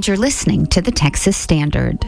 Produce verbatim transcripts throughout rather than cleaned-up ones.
and you're listening to the Texas Standard.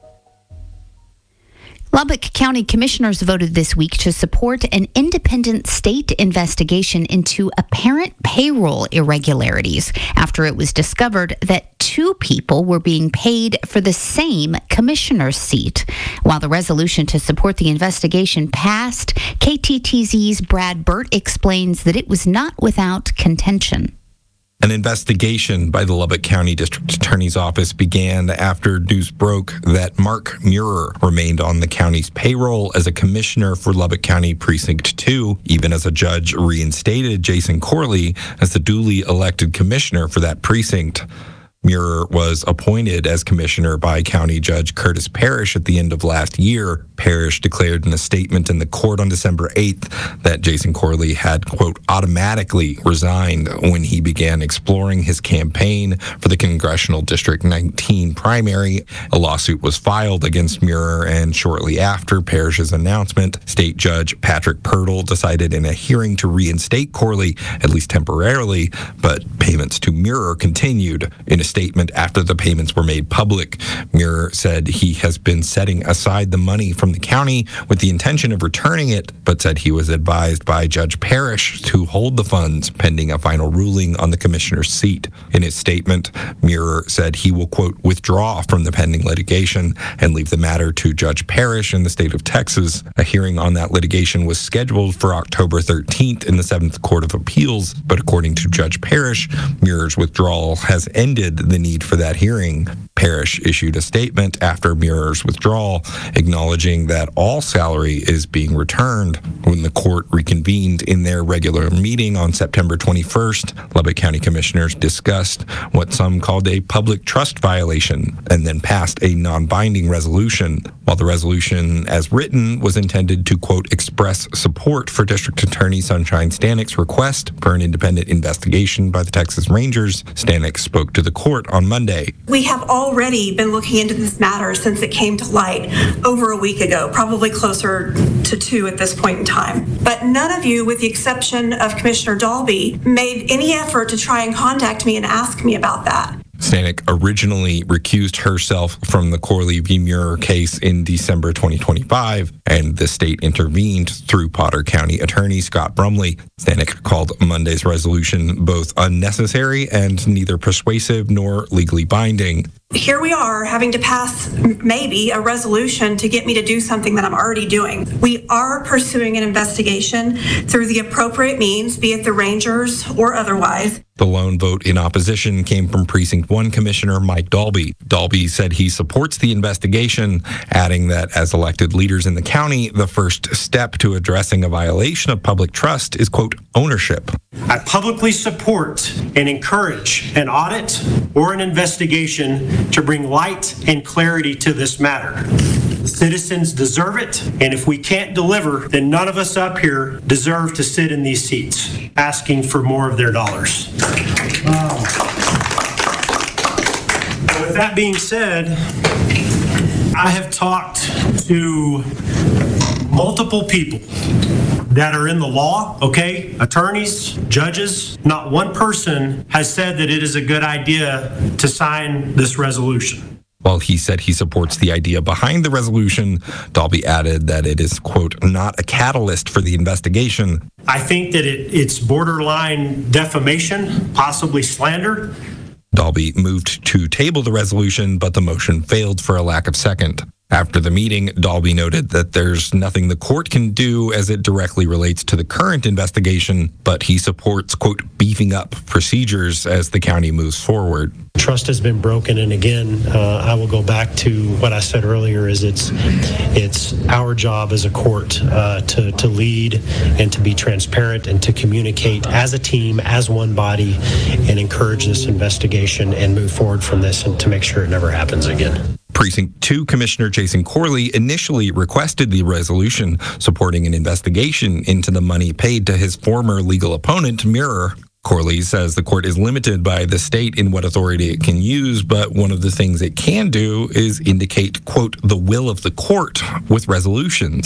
Lubbock County Commissioners voted this week to support an independent state investigation into apparent payroll irregularities after it was discovered that two people were being paid for the same commissioner's seat. While the resolution to support the investigation passed, K T T Z's Brad Burt explains that it was not without contention. An investigation by the Lubbock County District Attorney's Office began after news broke that Mark Muir remained on the county's payroll as a commissioner for Lubbock County Precinct two, even as a judge reinstated Jason Corley as the duly elected commissioner for that precinct. Muir was appointed as commissioner by County Judge Curtis Parrish at the end of last year. Parrish declared in a statement in the court on December eighth that Jason Corley had, quote, automatically resigned when he began exploring his campaign for the Congressional District nineteen primary. A lawsuit was filed against Muir, and shortly after Parrish's announcement, State Judge Patrick Pirtle decided in a hearing to reinstate Corley, at least temporarily, but payments to Muir continued. In a statement after the payments were made public, Muir said he has been setting aside the money from the county with the intention of returning it, but said he was advised by Judge Parrish to hold the funds pending a final ruling on the commissioner's seat. In his statement, Muir said he will, quote, withdraw from the pending litigation and leave the matter to Judge Parrish in the state of Texas. A hearing on that litigation was scheduled for October thirteenth in the Seventh Court of Appeals, but according to Judge Parrish, Muir's withdrawal has ended the need for that hearing. Parrish issued a statement after Muir's withdrawal, acknowledging that all salary is being returned. When the court reconvened in their regular meeting on September twenty-first, Lubbock County Commissioners discussed what some called a public trust violation and then passed a non-binding resolution. While the resolution as written was intended to, quote, express support for District Attorney Sunshine Stanek's request for an independent investigation by the Texas Rangers, Stanek spoke to the court on Monday. We have already been looking into this matter since it came to light over a week ago, probably closer to two at this point in time. But none of you, with the exception of Commissioner Dalby, made any effort to try and contact me and ask me about that. Stanek originally recused herself from the Corley v. Muir case in December twenty twenty-five, and the state intervened through Potter County Attorney Scott Brumley. Stanek called Monday's resolution both unnecessary and neither persuasive nor legally binding. Here we are having to pass maybe a resolution to get me to do something that I'm already doing. We are pursuing an investigation through the appropriate means, be it the Rangers or otherwise. The lone vote in opposition came from Precinct one Commissioner Mike Dalby. Dalby said he supports the investigation, adding that as elected leaders in the county, the first step to addressing a violation of public trust is, quote, ownership. I publicly support and encourage an audit or an investigation to bring light and clarity to this matter. The citizens deserve it, and if we can't deliver, then none of us up here deserve to sit in these seats asking for more of their dollars. Um, with that being said, I have talked to multiple people that are in the law, okay, attorneys, judges. Not one person has said that it is a good idea to sign this resolution. While he said he supports the idea behind the resolution, Dalby added that it is, quote, not a catalyst for the investigation. I think that it, it's borderline defamation, possibly slander. Dalby moved to table the resolution, but the motion failed for a lack of second. After the meeting, Dalby noted that there's nothing the court can do as it directly relates to the current investigation, but he supports, quote, beefing up procedures as the county moves forward. Trust has been broken, and again, uh, I will go back to what I said earlier, is it's it's our job as a court uh, to, to lead and to be transparent and to communicate as a team, as one body, and encourage this investigation and move forward from this and to make sure it never happens again. Precinct two Commissioner Jason Corley initially requested the resolution supporting an investigation into the money paid to his former legal opponent, Muir. Corley says the court is limited by the state in what authority it can use, but one of the things it can do is indicate, quote, the will of the court with resolutions.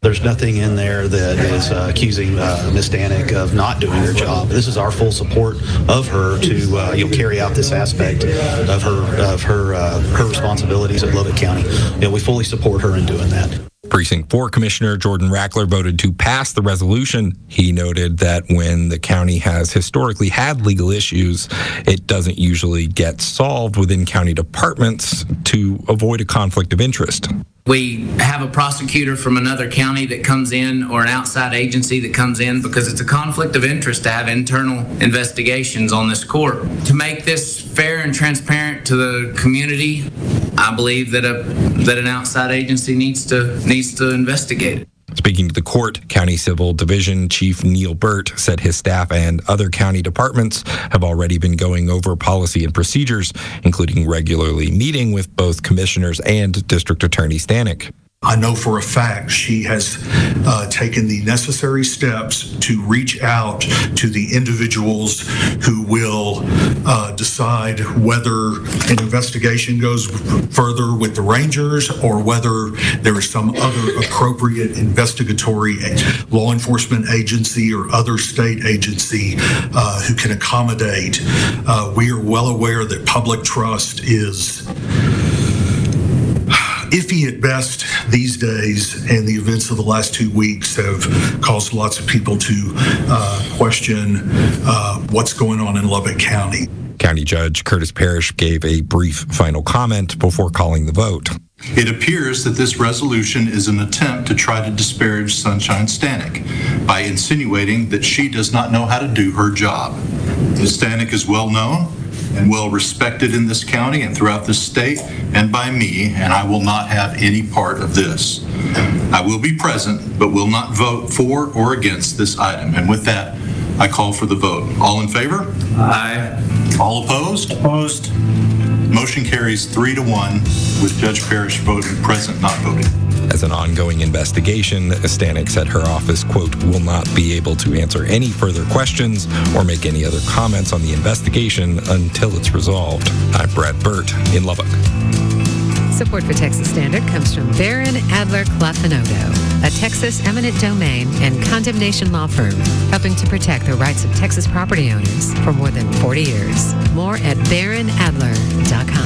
There's nothing in there that is uh, accusing uh, Miz Stanek of not doing her job. This is our full support of her to uh, you know, carry out this aspect of her of her uh, her responsibilities at Lubbock County. You know, we fully support her in doing that. Precinct four Commissioner Jordan Rackler voted to pass the resolution. He noted that when the county has historically had legal issues, it doesn't usually get solved within county departments to avoid a conflict of interest. We have a prosecutor from another county that comes in, or an outside agency that comes in, because it's a conflict of interest to have internal investigations on this court. To make this fair and transparent to the community, I believe that a that an outside agency needs to needs to investigate it. Speaking to the court, County Civil Division Chief Neil Burt said his staff and other county departments have already been going over policy and procedures, including regularly meeting with both commissioners and District Attorney Stanek. I know for a fact she has uh, taken the necessary steps to reach out to the individuals who will uh, decide whether an investigation goes further with the Rangers or whether there is some other appropriate investigatory law enforcement agency or other state agency uh, who can accommodate. Uh, we are well aware that public trust is iffy at best these days, and the events of the last two weeks have caused lots of people to uh, question uh, what's going on in Lubbock County. County Judge Curtis Parrish gave a brief final comment before calling the vote. It appears that this resolution is an attempt to try to disparage Sunshine Stanek by insinuating that she does not know how to do her job. Miz Stanek is well known and well respected in this county and throughout this state and by me, and I will not have any part of this. I will be present, but will not vote for or against this item. And with that, I call for the vote. All in favor? Aye. All opposed? Opposed. Motion carries three to one with Judge Parrish voting present, not voting. As an ongoing investigation, Stanek said her office, quote, will not be able to answer any further questions or make any other comments on the investigation until it's resolved. I'm Brad Burt in Lubbock. Support for Texas Standard comes from Barron Adler Clafinodo, a Texas eminent domain and condemnation law firm, helping to protect the rights of Texas property owners for more than forty years. More at baron adler dot com.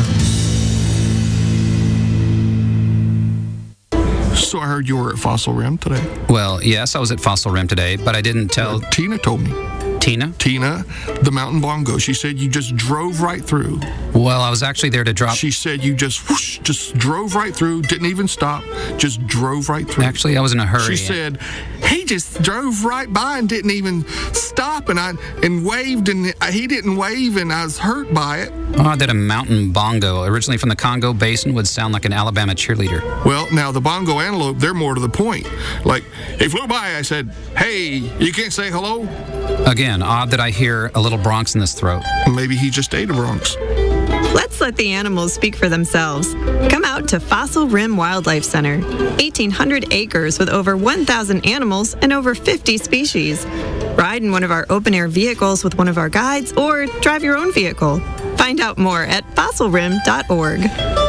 So I heard you were at Fossil Rim today. Well, yes, I was at Fossil Rim today, but I didn't tell... Uh, Tina told me. Tina? Tina, the Mountain Bongo. She said you just drove right through. Well, I was actually there to drop... She said you just whoosh, just drove right through, didn't even stop, just drove right through. Actually, I was in a hurry. She said he just drove right by and didn't even stop, and I and waved, and he didn't wave, and I was hurt by it. Oh, that a Mountain Bongo, originally from the Congo Basin, would sound like an Alabama cheerleader. Well, now the bongo antelope, they're more to the point. Like, he flew by, I said, hey, you can't say hello? Again, odd that I hear a little Bronx in this throat. Maybe he just ate a Bronx. Let's let the animals speak for themselves. Come out to Fossil Rim Wildlife Center. eighteen hundred acres with over one thousand animals and over fifty species. Ride in one of our open-air vehicles with one of our guides or drive your own vehicle. Find out more at fossil rim dot org.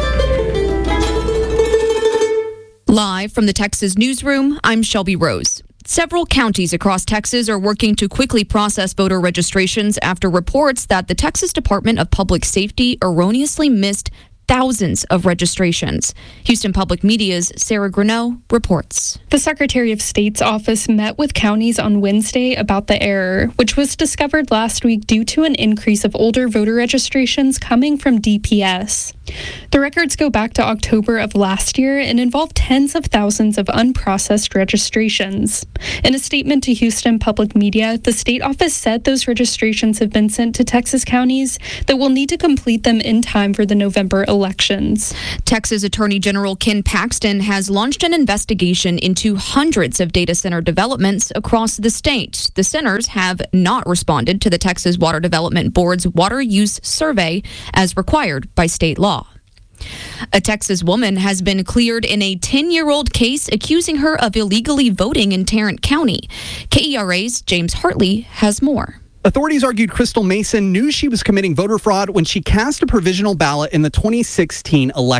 Live from the Texas Newsroom, I'm Shelby Rose. Several counties across Texas are working to quickly process voter registrations after reports that the Texas Department of Public Safety erroneously missed thousands of registrations. Houston Public Media's Sarah Greneau reports. The Secretary of State's office met with counties on Wednesday about the error, which was discovered last week due to an increase of older voter registrations coming from D P S. The records go back to October of last year and involve tens of thousands of unprocessed registrations. In a statement to Houston Public Media, the state office said those registrations have been sent to Texas counties that will need to complete them in time for the November elections. Texas Attorney General Ken Paxton has launched an investigation into hundreds of data center developments across the state. The centers have not responded to the Texas Water Development Board's water use survey as required by state law. A Texas woman has been cleared in a ten-year-old case accusing her of illegally voting in Tarrant County. K E R A's James Hartley has more. Authorities argued Crystal Mason knew she was committing voter fraud when she cast a provisional ballot in the twenty sixteen election.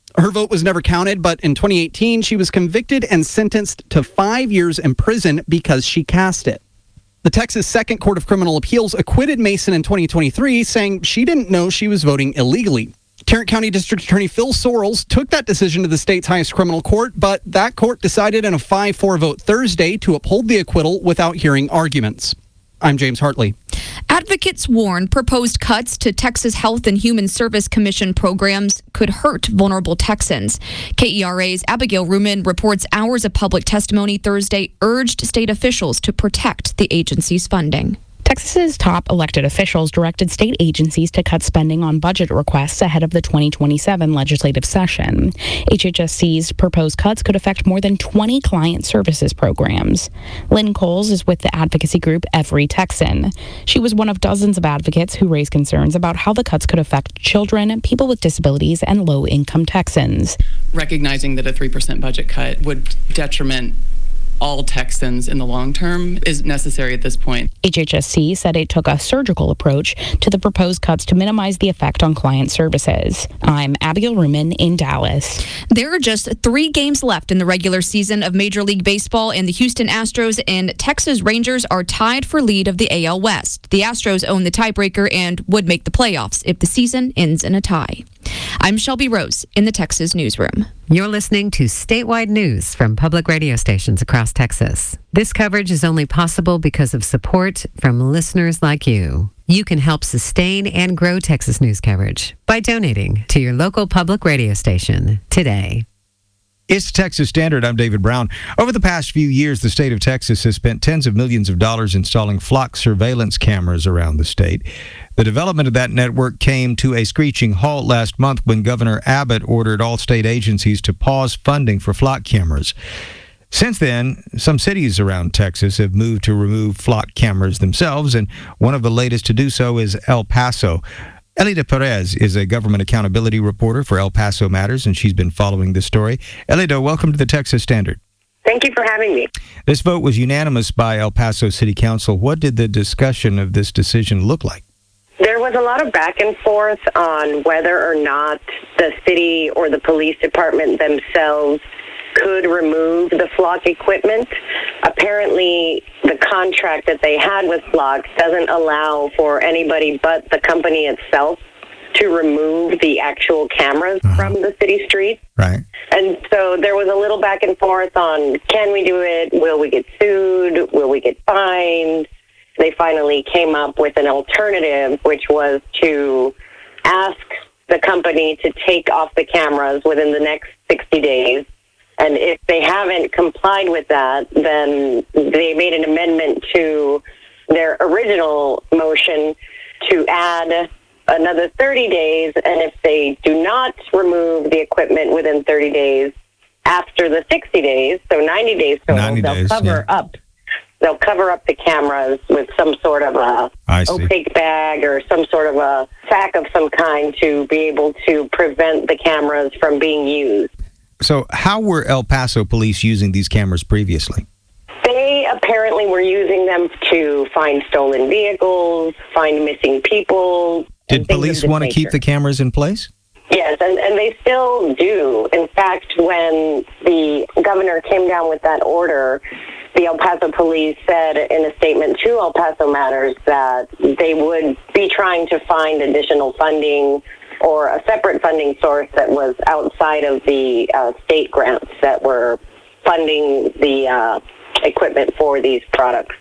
Her vote was never counted, but in twenty eighteen, she was convicted and sentenced to five years in prison because she cast it. The Texas Second Court of Criminal Appeals acquitted Mason in twenty twenty-three, saying she didn't know she was voting illegally. Tarrant County District Attorney Phil Sorrells took that decision to the state's highest criminal court, but that court decided in a five four vote Thursday to uphold the acquittal without hearing arguments. I'm James Hartley. Advocates warn proposed cuts to Texas Health and Human Service Commission programs could hurt vulnerable Texans. K E R A's Abigail Ruman reports hours of public testimony Thursday urged state officials to protect the agency's funding. Texas's top elected officials directed state agencies to cut spending on budget requests ahead of the twenty twenty-seven legislative session. H H S C's proposed cuts could affect more than twenty client services programs. Lynn Coles is with the advocacy group Every Texan. She was one of dozens of advocates who raised concerns about how the cuts could affect children, people with disabilities, and low-income Texans. Recognizing that a three percent budget cut would detriment all Texans in the long term is necessary at this point. H H S C said it took a surgical approach to the proposed cuts to minimize the effect on client services. I'm Abigail Ruman in Dallas. There are just three games left in the regular season of Major League Baseball, and the Houston Astros and Texas Rangers are tied for lead of the A L West. The Astros own the tiebreaker and would make the playoffs if the season ends in a tie. I'm Shelby Rose in the Texas Newsroom. You're listening to statewide news from public radio stations across Texas. This coverage is only possible because of support from listeners like you. You can help sustain and grow Texas news coverage by donating to your local public radio station today. It's Texas Standard. I'm David Brown. Over the past few years, the state of Texas has spent tens of millions of dollars installing flock surveillance cameras around the state. The development of that network came to a screeching halt last month when Governor Abbott ordered all state agencies to pause funding for flock cameras. Since then, some cities around Texas have moved to remove flock cameras themselves, and one of the latest to do so is El Paso. Elida Perez is a government accountability reporter for El Paso Matters, and she's been following this story. Elida, welcome to the Texas Standard. Thank you for having me. This vote was unanimous by El Paso City Council. What did the discussion of this decision look like? There was a lot of back and forth on whether or not the city or the police department themselves could remove the flock equipment. Apparently, the contract that they had with Flock doesn't allow for anybody but the company itself to remove the actual cameras uh-huh. from the city streets. Right. And so there was a little back and forth on, can we do it? Will we get sued? Will we get fined? They finally came up with an alternative, which was to ask the company to take off the cameras within the next sixty days. And if they haven't complied with that, then they made an amendment to their original motion to add another thirty days. And if they do not remove the equipment within thirty days, after the sixty days, so ninety days total, ninety they'll days, cover yeah. up. They'll cover up the cameras with some sort of a opaque bag or some sort of a sack of some kind to be able to prevent the cameras from being used. So how were El Paso police using these cameras previously? They apparently were using them to find stolen vehicles, find missing people. Did police want to keep the cameras in place? Yes, and, and they still do. In fact, when the governor came down with that order, the El Paso police said in a statement to El Paso Matters that they would be trying to find additional funding or a separate funding source that was outside of the uh, state grants that were funding the uh, equipment for these products.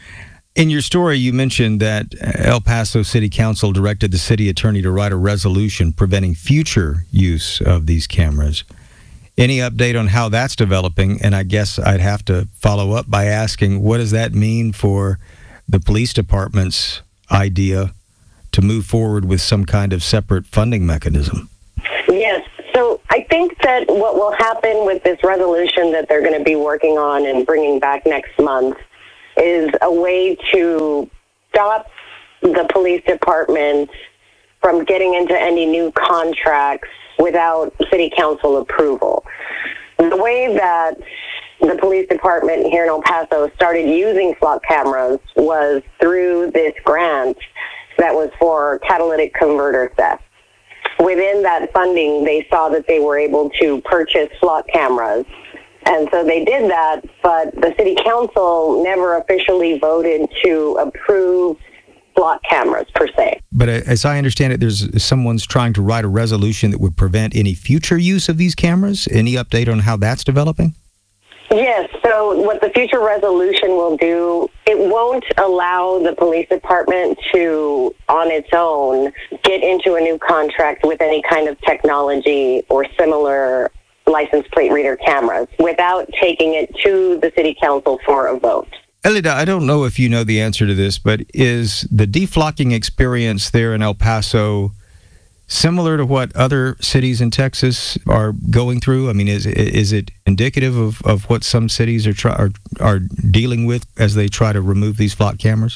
In your story, you mentioned that El Paso City Council directed the city attorney to write a resolution preventing future use of these cameras. Any update on how that's developing? And I guess I'd have to follow up by asking, what does that mean for the police department's idea to move forward with some kind of separate funding mechanism? Yes. So I think that what will happen with this resolution that they're going to be working on and bringing back next month is a way to stop the police department from getting into any new contracts without city council approval. The way that the police department here in El Paso started using flock cameras was through this grant that was for catalytic converter theft. within that funding, they saw that they were able to purchase flock cameras. And so they did that, but the city council never officially voted to approve flock cameras per se. But as I understand it, there's someone's trying to write a resolution that would prevent any future use of these cameras. Any update on how that's developing? Yes, so what the future resolution will do, it won't allow the police department to, on its own, get into a new contract with any kind of technology or similar license plate reader cameras without taking it to the city council for a vote. Elida, I don't know if you know the answer to this, but is the deflocking experience there in El Paso similar to what other cities in Texas are going through? I mean, is is it indicative of, of what some cities are, try, are are dealing with as they try to remove these flock cameras?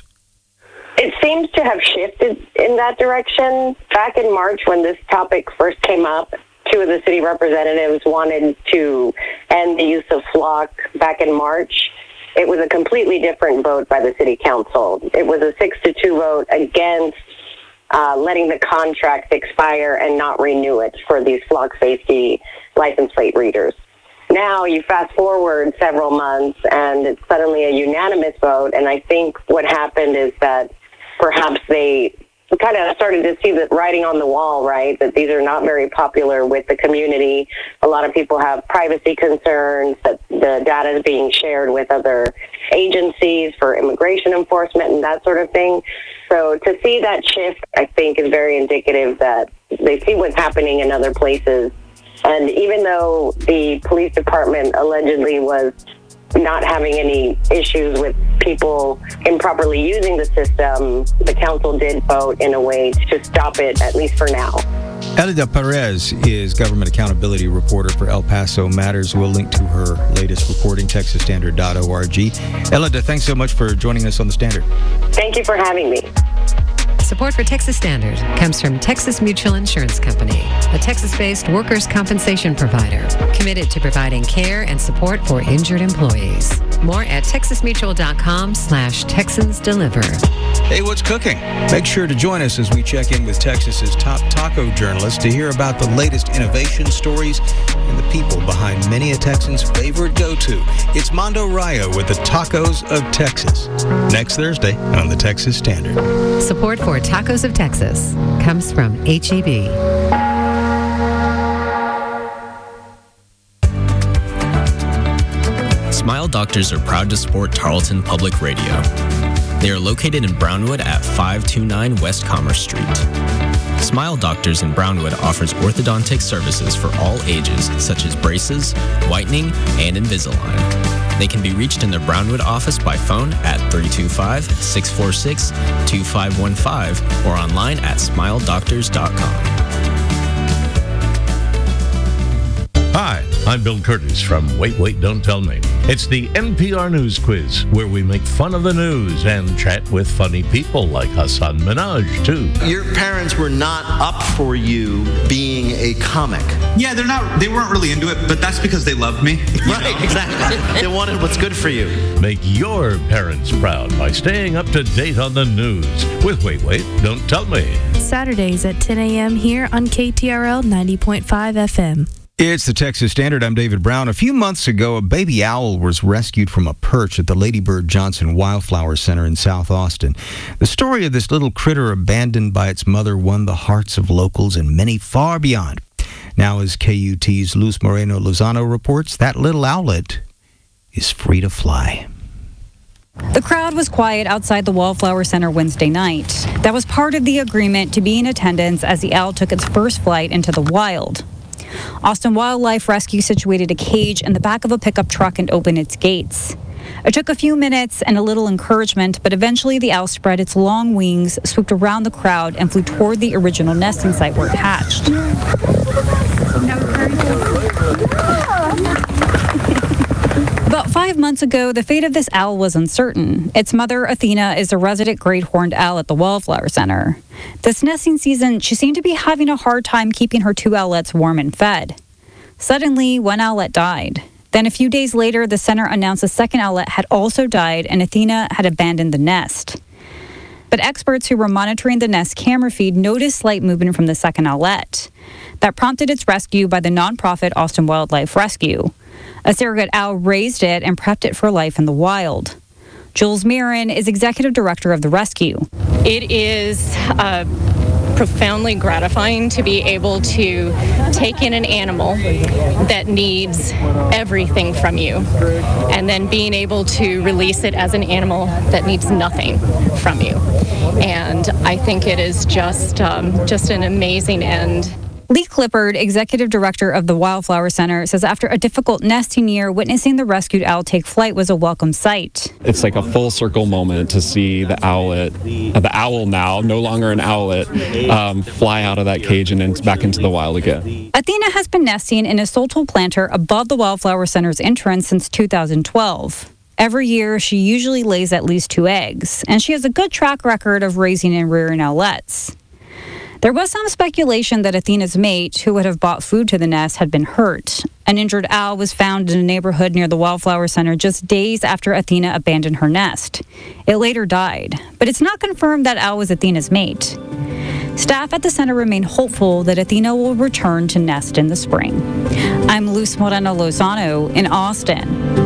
It seems to have shifted in that direction. Back in March, when this topic first came up, two of the city representatives wanted to end the use of flock back in March. It was a completely different vote by the city council. It was a six to two vote against uh, letting the contract expire and not renew it for these flock safety license plate readers. Now you fast forward several months and it's suddenly a unanimous vote. And I think what happened is that perhaps they kind of started to see the writing on the wall, right? That these are not very popular with the community. A lot of people have privacy concerns, that the data is being shared with other agencies for immigration enforcement and that sort of thing. So to see that shift, I think, is very indicative that they see what's happening in other places. And even though the police department allegedly was not having any issues with people improperly using the system, the council did vote in a way to stop it, at least for now. Elida Perez is government accountability reporter for El Paso Matters. We'll link to her latest reporting, texas standard dot org. Elida, thanks so much for joining us on The Standard. Thank you for having me. Support for Texas Standard comes from Texas Mutual Insurance Company, a Texas-based workers' compensation provider committed to providing care and support for injured employees. More at texasmutual.com slash Texans Deliver. Hey, what's cooking? Make sure to join us as we check in with Texas's top taco journalists to hear about the latest innovation stories and the people behind many a Texan's favorite go-to. It's Mondo Rayo with the Tacos of Texas. Next Thursday on the Texas Standard. Support for Tacos of Texas comes from H E B. Smile Doctors are proud to support Tarleton Public Radio. They are located in Brownwood at five two nine West Commerce Street. Smile Doctors in Brownwood offers orthodontic services for all ages, such as braces, whitening, and Invisalign. They can be reached in their Brownwood office by phone at three two five, six four six, two five one five or online at smile doctors dot com. Hi, I'm Bill Curtis from Wait, Wait, Don't Tell Me. It's the N P R News Quiz, where we make fun of the news and chat with funny people like Hassan Minhaj, too. Your parents were not up for you being a comic. Yeah, they're not, they weren't really into it, but that's because they loved me. Right, exactly. They wanted what's good for you. Make your parents proud by staying up to date on the news with Wait, Wait, Don't Tell Me. Saturdays at ten a.m. here on K T R L ninety point five F M. It's the Texas Standard. I'm David Brown. A few months ago, a baby owl was rescued from a perch at the Lady Bird Johnson Wildflower Center in South Austin. The story of this little critter abandoned by its mother won the hearts of locals and many far beyond. Now, as K U T's Luz Moreno Lozano reports, that little owlet is free to fly. The crowd was quiet outside the Wildflower Center Wednesday night. That was part of the agreement to be in attendance as the owl took its first flight into the wild. Austin Wildlife Rescue situated a cage in the back of a pickup truck and opened its gates. It took a few minutes and a little encouragement, but eventually the owl spread its long wings, swooped around the crowd, and flew toward the original nesting site where it hatched. About five months ago, the fate of this owl was uncertain. Its mother, Athena, is a resident great horned owl at the Wildflower Center. This nesting season, she seemed to be having a hard time keeping her two owlets warm and fed. Suddenly, one owlet died. Then a few days later, the center announced a second owlet had also died and Athena had abandoned the nest. but experts who were monitoring the nest camera feed noticed slight movement from the second owlet. That prompted its rescue by the nonprofit Austin Wildlife Rescue. A surrogate owl raised it and prepped it for life in the wild. Jules Mirren is executive director of the rescue. It is uh, profoundly gratifying to be able to take in an animal that needs everything from you, and then being able to release it as an animal that needs nothing from you. And I think it is just um, just an amazing end. Lee Clippard, executive director of the Wildflower Center, says after a difficult nesting year, witnessing the rescued owl take flight was a welcome sight. It's like a full circle moment to see the owlet, uh, the owl now, no longer an owlet, um, fly out of that cage and in, back into the wild again. Athena has been nesting in a Soltal planter above the Wildflower Center's entrance since two thousand twelve. Every year, she usually lays at least two eggs, and she has a good track record of raising and rearing owlets. There was some speculation that Athena's mate, who would have brought food to the nest, had been hurt. An injured owl was found in a neighborhood near the Wildflower Center just days after Athena abandoned her nest. It later died, but it's not confirmed that owl was Athena's mate. Staff at the center remain hopeful that Athena will return to nest in the spring. I'm Luz Moreno Lozano in Austin.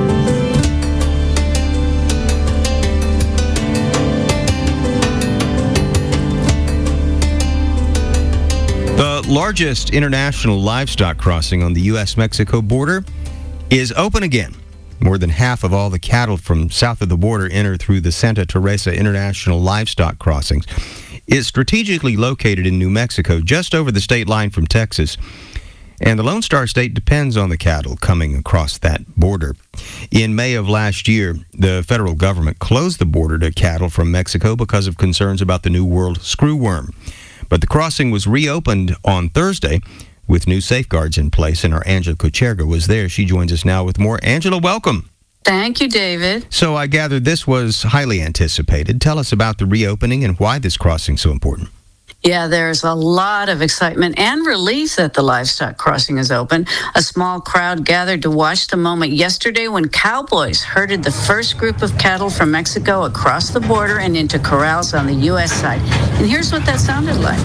The largest international livestock crossing on the U S Mexico border is open again. More than half of all the cattle from south of the border enter through the Santa Teresa International Livestock Crossings. It's strategically located in New Mexico, just over the state line from Texas. And the Lone Star State depends on the cattle coming across that border. In May of last year, the federal government closed the border to cattle from Mexico because of concerns about the New World screwworm. But the crossing was reopened on Thursday with new safeguards in place, and our Angela Kucherga was there. She joins us now with more. Angela, welcome. Thank you, David. So I gather this was highly anticipated. Tell us about the reopening and why this crossing is so important. Yeah, there's a lot of excitement and relief that the livestock crossing is open. A small crowd gathered to watch the moment yesterday when cowboys herded the first group of cattle from Mexico across the border and into corrals on the U S side. And here's what that sounded like.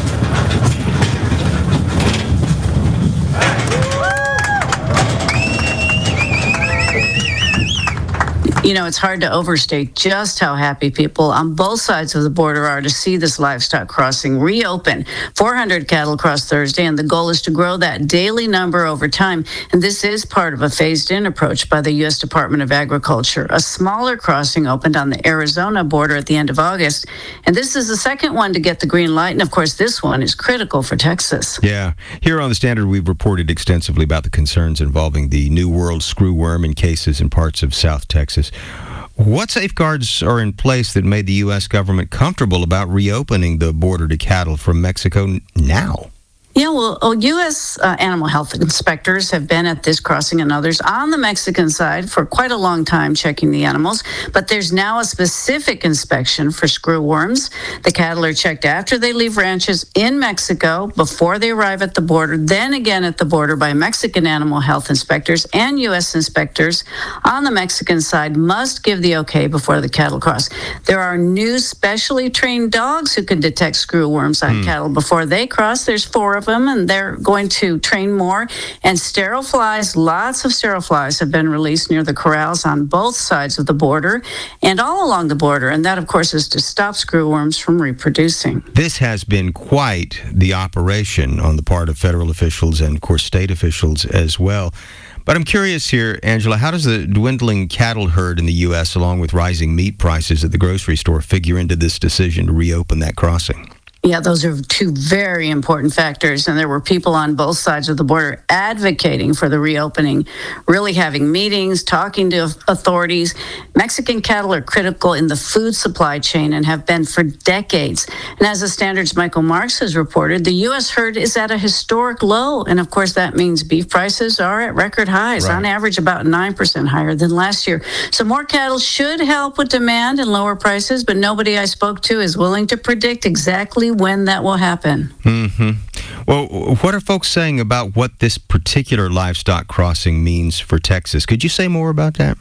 You know, it's hard to overstate just how happy people on both sides of the border are to see this livestock crossing reopen. four hundred cattle crossed Thursday, and the goal is to grow that daily number over time. And this is part of a phased-in approach by the U S Department of Agriculture. A smaller crossing opened on the Arizona border at the end of August, and this is the second one to get the green light. And, of course, this one is critical for Texas. Yeah. Here on The Standard, we've reported extensively about the concerns involving the New World screwworm in cases in parts of South Texas. What safeguards are in place that made the U S government comfortable about reopening the border to cattle from Mexico now? Yeah, well, oh, U S uh, animal health inspectors have been at this crossing and others on the Mexican side for quite a long time checking the animals, but there's now a specific inspection for screwworms. The cattle are checked after they leave ranches in Mexico, before they arrive at the border, then again at the border by Mexican animal health inspectors, and U S inspectors on the Mexican side must give the okay before the cattle cross. There are new specially trained dogs who can detect screwworms on mm. cattle before they cross. There's four of them, and they're going to train more. And sterile flies, lots of sterile flies have been released near the corrals on both sides of the border and all along the border. And that, of course, is to stop screwworms from reproducing. This has been quite the operation on the part of federal officials and, of course, state officials as well. But I'm curious here, Angela, how does the dwindling cattle herd in the U S, along with rising meat prices at the grocery store, figure into this decision to reopen that crossing? Yeah, those are two very important factors, and there were people on both sides of the border advocating for the reopening, really having meetings, talking to authorities. Mexican cattle are critical in the food supply chain and have been for decades. And as the Standard's Michael Marks has reported, the U S herd is at a historic low, and of course that means beef prices are at record highs, right. On average about nine percent higher than last year. So more cattle should help with demand and lower prices, but nobody I spoke to is willing to predict exactly when that will happen. Mm-hmm. Well, what are folks saying about what this particular livestock crossing means for Texas? Could you say more about that?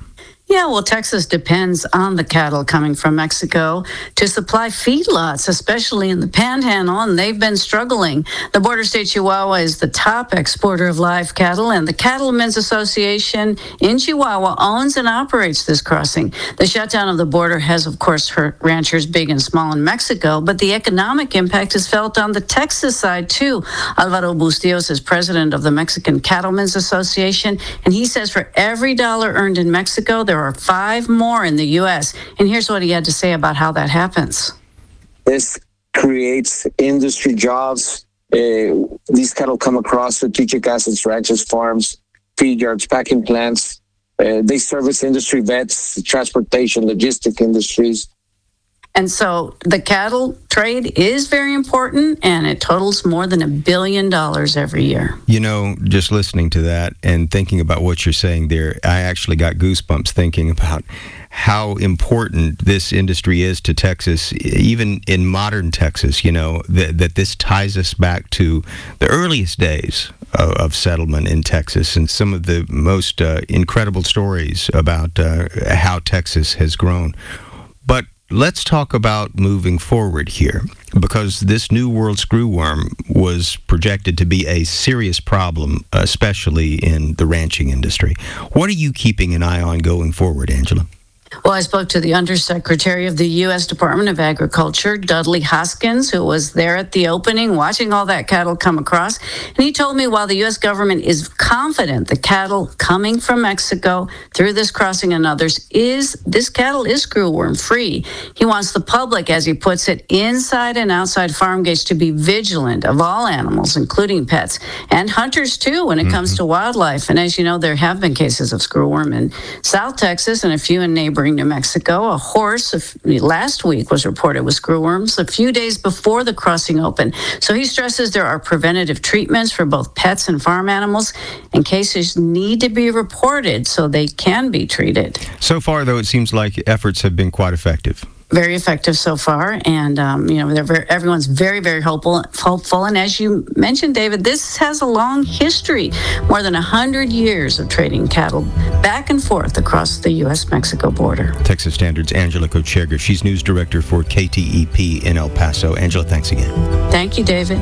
Yeah, well, Texas depends on the cattle coming from Mexico to supply feedlots, especially in the Panhandle, and they've been struggling. The border state Chihuahua is the top exporter of live cattle, and the Cattlemen's Association in Chihuahua owns and operates this crossing. The shutdown of the border has, of course, hurt ranchers big and small in Mexico, but the economic impact is felt on the Texas side, too. Alvaro Bustillos is president of the Mexican Cattlemen's Association, and he says for every dollar earned in Mexico, there are five more in the U S. And here's what he had to say about how that happens. This creates industry jobs. Uh, these cattle come across strategic assets, ranches, farms, feed yards, packing plants. Uh, they service industry vets, transportation, logistic industries. And so the cattle trade is very important, and it totals more than a billion dollars every year. You know, just listening to that and thinking about what you're saying there, I actually got goosebumps thinking about how important this industry is to Texas, even in modern Texas, you know, that, that this ties us back to the earliest days of, of settlement in Texas and some of the most uh, incredible stories about uh, how Texas has grown. But let's talk about moving forward here, because this New World screwworm was projected to be a serious problem, especially in the ranching industry. What are you keeping an eye on going forward, Angela? Well, I spoke to the Undersecretary of the U S Department of Agriculture, Dudley Hoskins, who was there at the opening watching all that cattle come across. And he told me while the U S government is confident the cattle coming from Mexico through this crossing and others is, this cattle is screwworm free. He wants the public, as he puts it, inside and outside farm gates to be vigilant of all animals, including pets, and hunters too when it mm-hmm. comes to wildlife. And as you know, there have been cases of screwworm in South Texas and a few in neighboring New Mexico. A horse last week was reported with screwworms a few days before the crossing opened. So he stresses there are preventative treatments for both pets and farm animals, and cases need to be reported so they can be treated. So far, though, it seems like efforts have been quite effective. Very effective so far, and um, you know, they're very, everyone's very, very hopeful. Hopeful, and as you mentioned, David, this has a long history, more than a hundred years of trading cattle back and forth across the U S Mexico border. Texas Standard's Angela Kochegar. She's news director for K T E P in El Paso. Angela, thanks again. Thank you, David.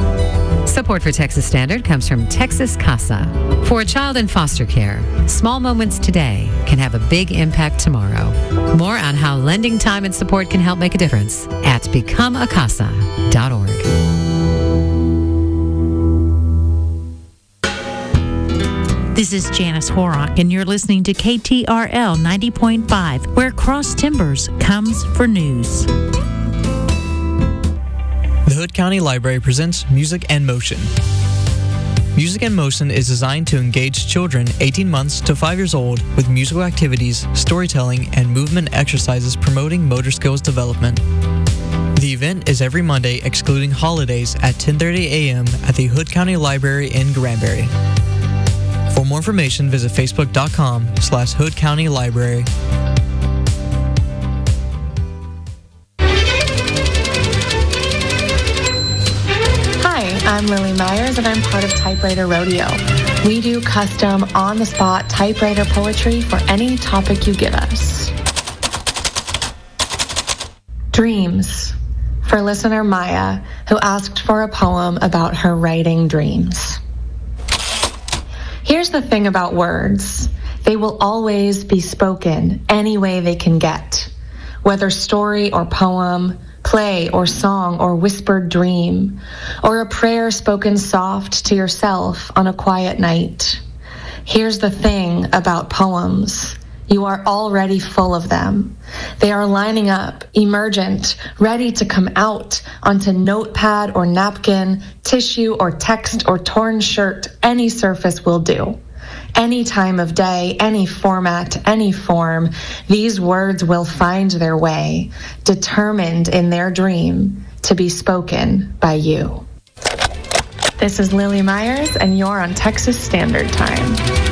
Support for Texas Standard comes from Texas Casa. For a child in foster care, small moments today can have a big impact tomorrow. More on how lending time and support can help make a difference at become a casa dot org. This is Janice Horrock, and you're listening to K T R L ninety point five, where Cross Timbers comes for news. The Hood County Library presents Music and Motion. Music and Motion is designed to engage children eighteen months to five years old with musical activities, storytelling, and movement exercises promoting motor skills development. The event is every Monday, excluding holidays, at ten thirty a.m. at the Hood County Library in Granbury. For more information, visit facebook.com slash Hood County Library. I'm Lily Myers, and I'm part of Typewriter Rodeo. We do custom, on-the-spot typewriter poetry for any topic you give us. Dreams, for listener Maya, who asked for a poem about her writing dreams. Here's the thing about words. They will always be spoken any way they can get, whether story or poem, play or song or whispered dream, or a prayer spoken soft to yourself on a quiet night. Here's the thing about poems. You are already full of them. They are lining up, emergent, ready to come out onto notepad or napkin, tissue or text or torn shirt. Any surface will do. Any time of day, any format, any form, these words will find their way, determined in their dream to be spoken by you. This is Lily Myers, and you're on Texas Standard Time.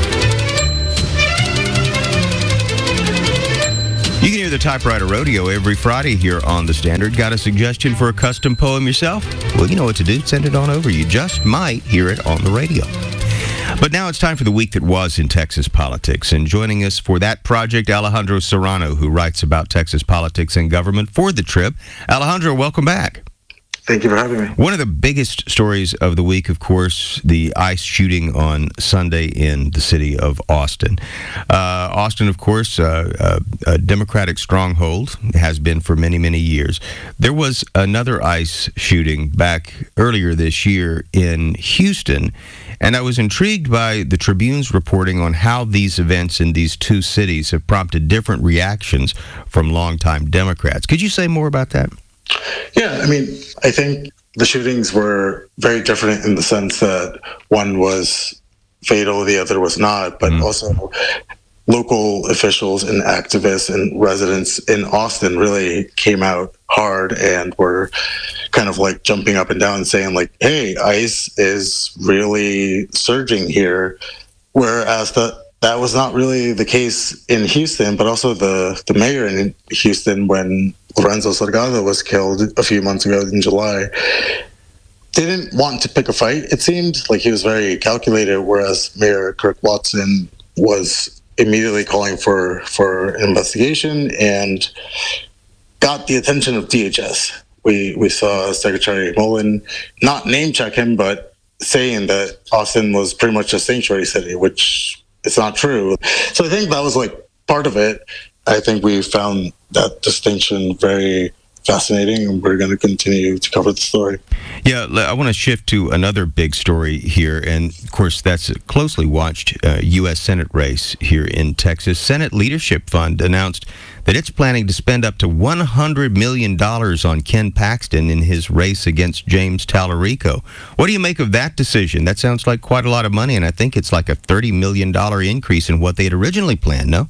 You can hear the Typewriter Rodeo every Friday here on The Standard. Got a suggestion for a custom poem yourself? Well, you know what to do. Send it on over. You just might hear it on the radio. But now it's time for the week that was in Texas politics. And joining us for that project, Alejandro Serrano, who writes about Texas politics and government for The Trib. Alejandro, welcome back. Thank you for having me. One of the biggest stories of the week, of course, the ICE shooting on Sunday in the city of Austin. Uh, Austin, of course, uh, a, a Democratic stronghold, has been for many, many years. There was another ICE shooting back earlier this year in Houston, and I was intrigued by the Tribune's reporting on how these events in these two cities have prompted different reactions from longtime Democrats. Could you say more about that? Yeah, I mean, I think the shootings were very different in the sense that one was fatal, the other was not, but mm. also local officials and activists and residents in Austin really came out hard and were kind of like jumping up and down and saying like, hey, ICE is really surging here, whereas the that was not really the case in Houston, but also the, the mayor in Houston, when Lorenzo Salgado was killed a few months ago in July, didn't want to pick a fight, it seemed. Like he was very calculated, whereas Mayor Kirk Watson was immediately calling for, for an investigation and got the attention of D H S. We, we saw Secretary Mullen not name check him, but saying that Austin was pretty much a sanctuary city, which it's not true. So I think that was like part of it. I think we found that distinction very fascinating, and we're going to continue to cover the story. Yeah, I want to shift to another big story here, and of course that's a closely watched uh, U S Senate race here in Texas. Senate Leadership Fund announced that it's planning to spend up to one hundred million dollars on Ken Paxton in his race against James Tallarico. What do you make of that decision? That sounds like quite a lot of money, and I think it's like a thirty million dollars increase in what they had originally planned, no?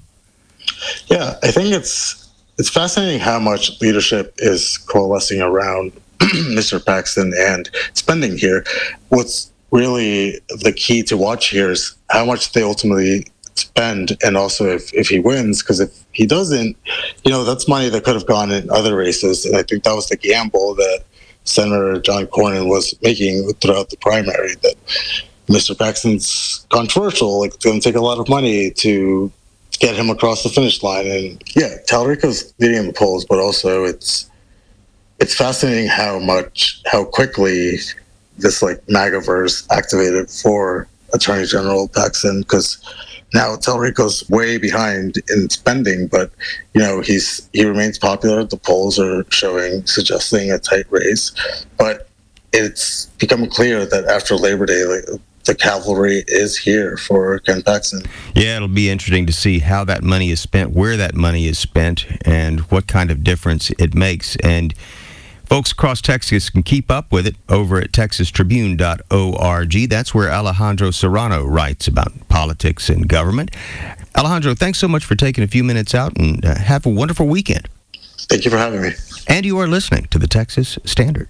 Yeah, I think it's it's fascinating how much leadership is coalescing around Mister Paxton and spending here. What's really the key to watch here is how much they ultimately spend, and also if, if he wins, because if he doesn't, you know, that's money that could have gone in other races. And I think that was the gamble that Senator John Cornyn was making throughout the primary, that Mister Paxton's controversial, like it's going to take a lot of money to get him across the finish line. And yeah, Tallarico's leading in the polls, but also it's it's fascinating how much, how quickly this like MAGAverse activated for Attorney General Paxton, because now Tallarico's way behind in spending, but you know he's he remains popular. The polls are showing, suggesting a tight race, but it's become clear that after Labor Day, like, the cavalry is here for Ken Paxton. Yeah, it'll be interesting to see how that money is spent, where that money is spent, and what kind of difference it makes. And folks across Texas can keep up with it over at texas tribune dot org. That's where Alejandro Serrano writes about politics and government. Alejandro, thanks so much for taking a few minutes out, and uh, have a wonderful weekend. Thank you for having me. And you are listening to the Texas Standard.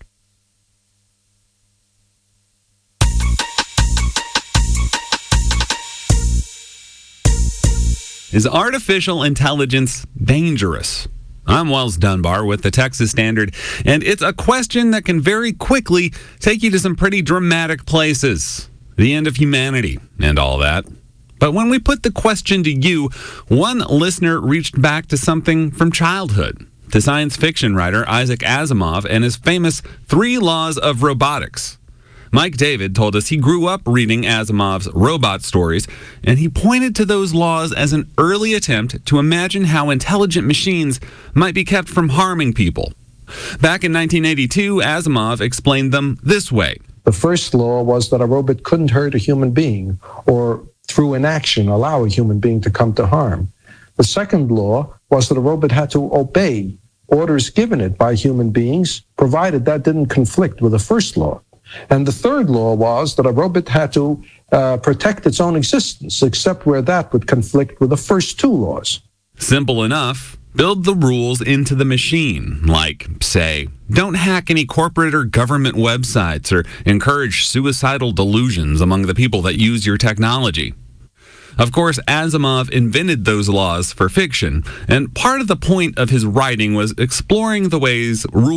Is artificial intelligence dangerous? I'm Wells Dunbar with the Texas Standard, and it's a question that can very quickly take you to some pretty dramatic places. The end of humanity and all that. But when we put the question to you, one listener reached back to something from childhood, to science fiction writer Isaac Asimov and his famous Three Laws of Robotics. Mike David told us he grew up reading Asimov's robot stories, and he pointed to those laws as an early attempt to imagine how intelligent machines might be kept from harming people. Back in nineteen eighty-two, Asimov explained them this way. The first law was that a robot couldn't hurt a human being, or through inaction allow a human being to come to harm. The second law was that a robot had to obey orders given it by human beings, provided that didn't conflict with the first law. And the third law was that a robot had to uh, protect its own existence, except where that would conflict with the first two laws. Simple enough. Build the rules into the machine, like, say, don't hack any corporate or government websites or encourage suicidal delusions among the people that use your technology. Of course, Asimov invented those laws for fiction, and part of the point of his writing was exploring the ways rules